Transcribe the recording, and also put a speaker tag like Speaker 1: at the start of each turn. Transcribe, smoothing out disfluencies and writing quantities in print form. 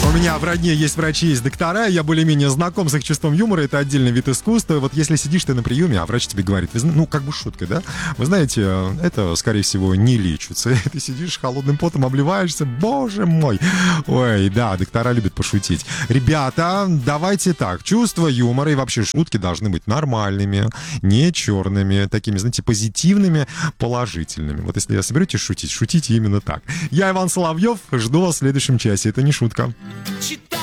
Speaker 1: У меня в родне есть врачи, есть доктора, я более-менее знаком с их чувством юмора, это отдельный вид искусства. Вот если сидишь ты на приеме, а врач тебе говорит, ну, как бы шуткой, да? Вы знаете, это, скорее всего, не лечится. Ты сидишь холодным потом, обливаешься, боже мой. Ой, да, доктора любят пошутить. Ребята, давайте так, чувство юмора и вообще шутки должны быть нормальными, не черными, такими, знаете, позитивными, положительными. Вот если соберетесь шутить, шутите именно так. Я Иван Соловьев, жду вас в следующем часе. Это не шутка.